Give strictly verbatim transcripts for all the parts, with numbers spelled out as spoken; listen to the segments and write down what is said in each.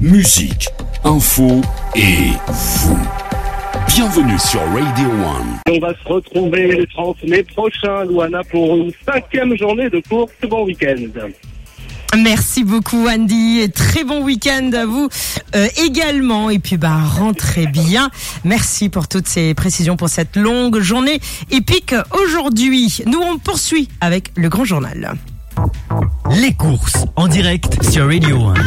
musique, info et vous. Bienvenue sur Radio One. On va se retrouver le trente mai prochain, Louana, pour une cinquième journée de course. Bon week-end. Merci beaucoup Andy et très bon week-end à vous euh, également et puis bah rentrez bien. Merci pour toutes ces précisions pour cette longue journée épique aujourd'hui. Nous on poursuit avec le grand journal. Les courses en direct sur Radio One.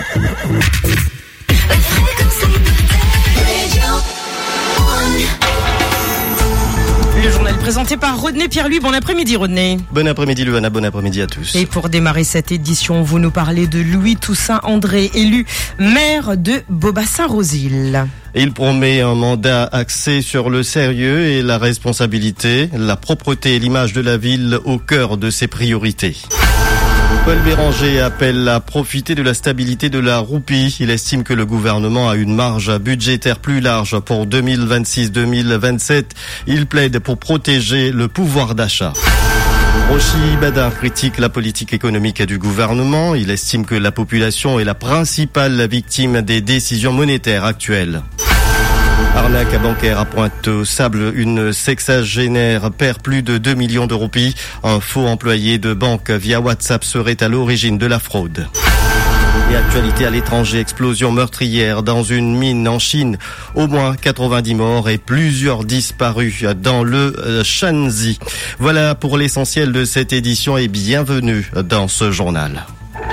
Le journal présenté par Rodney Pierre-Louis. Bon après-midi Rodney. Bon après-midi Luana, bon après-midi à tous. Et pour démarrer cette édition, vous nous parlez de Louis Toussaint André, élu maire de Beaubassin-Rosil. Il promet un mandat axé sur le sérieux et la responsabilité, la propreté et l'image de la ville au cœur de ses priorités. Paul Béranger appelle à profiter de la stabilité de la roupie. Il estime que le gouvernement a une marge budgétaire plus large pour deux mille vingt-six deux mille vingt-sept. Il plaide pour protéger le pouvoir d'achat. Rochi Badin critique la politique économique du gouvernement. Il estime que la population est la principale victime des décisions monétaires actuelles. Arnaque bancaire à Pointe-aux-Sables, une sexagénaire perd plus de deux millions de roupies. Un faux employé de banque via WhatsApp serait à l'origine de la fraude. Et actualité à l'étranger, explosion meurtrière dans une mine en Chine. Au moins quatre-vingt-dix morts et plusieurs disparus dans le Shanxi. Voilà pour l'essentiel de cette édition et bienvenue dans ce journal.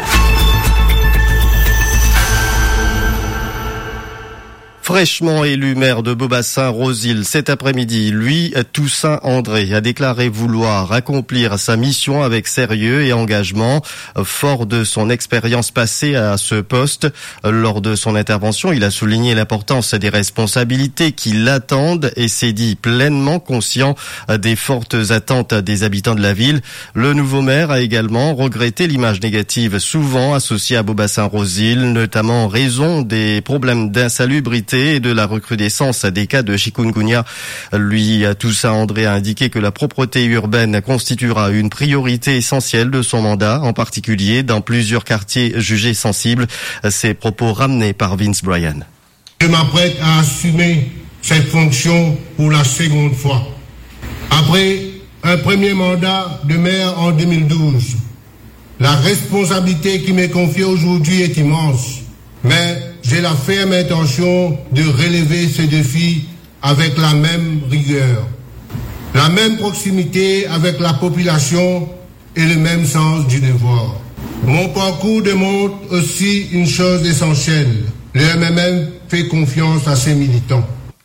Fraîchement élu maire de Beaubassin-Rosil cet après-midi, lui, Toussaint André, a déclaré vouloir accomplir sa mission avec sérieux et engagement. Fort de son expérience passée à ce poste, lors de son intervention, il a souligné l'importance des responsabilités qui l'attendent et s'est dit pleinement conscient des fortes attentes des habitants de la ville. Le nouveau maire a également regretté l'image négative souvent associée à Beaubassin-Rosil, notamment en raison des problèmes d'insalubrité et de la recrudescence des cas de chikungunya. Lui, Toussaint André a indiqué que la propreté urbaine constituera une priorité essentielle de son mandat, en particulier dans plusieurs quartiers jugés sensibles. Ces propos ramenés par Vince Bryan. Je m'apprête à assumer cette fonction pour la seconde fois. Après un premier mandat de maire en deux mille douze, la responsabilité qui m'est confiée aujourd'hui est immense, mais j'ai la ferme intention de relever ce défi avec la même rigueur, la même proximité avec la population et le même sens du devoir. Mon parcours démontre aussi une chose essentielle. Le M M M fait confiance à ses militants.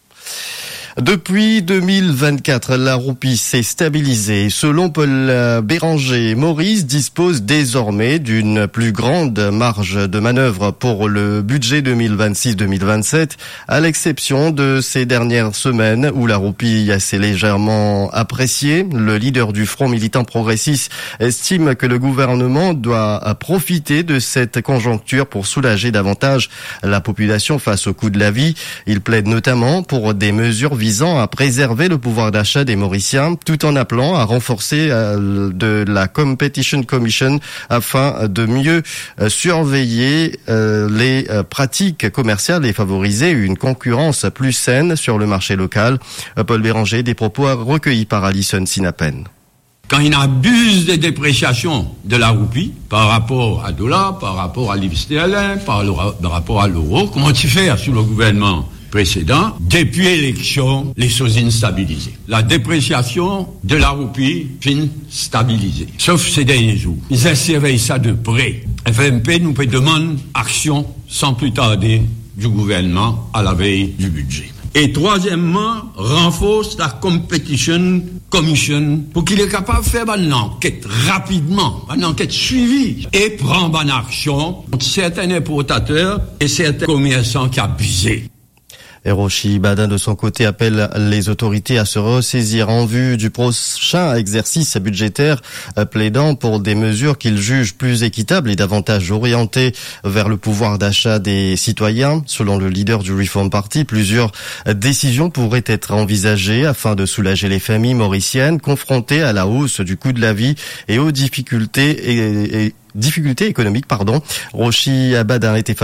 Depuis deux mille vingt-quatre, la roupie s'est stabilisée. Selon Paul Béranger, Maurice dispose désormais d'une plus grande marge de manœuvre pour le budget deux mille vingt-six deux mille vingt-sept, à l'exception de ces dernières semaines où la roupie s'est légèrement appréciée. Le leader du Front militant progressiste estime que le gouvernement doit profiter de cette conjoncture pour soulager davantage la population face au coût de la vie. Il plaide notamment pour des mesures visant à préserver le pouvoir d'achat des Mauriciens, tout en appelant à renforcer euh, de la Competition Commission afin de mieux euh, surveiller euh, les euh, pratiques commerciales et favoriser une concurrence plus saine sur le marché local. Euh, Paul Béranger, des propos recueillis par Alison Sinapen. Quand il abuse des dépréciations de la roupie par rapport à dollar, par rapport à livre sterling, par, par rapport à l'euro, comment tu fais sur le gouvernement précédent, depuis l'élection, les choses instabilisées. La dépréciation de la roupie fin stabilisée. Sauf ces derniers jours. Ils surveillent ça de près. F M P nous peut demander action sans plus tarder du gouvernement à la veille du budget. Et troisièmement, renforce la Competition Commission pour qu'il est capable de faire une enquête rapidement, une enquête suivie et prendre une action contre certains importateurs et certains commerçants qui abusent. Rochi Badin, de son côté, appelle les autorités à se ressaisir en vue du prochain exercice budgétaire, plaidant pour des mesures qu'il juge plus équitables et davantage orientées vers le pouvoir d'achat des citoyens. Selon le leader du Reform Party, plusieurs décisions pourraient être envisagées afin de soulager les familles mauriciennes confrontées à la hausse du coût de la vie et aux difficultés et, et difficultés économiques, pardon. Rochi Badin était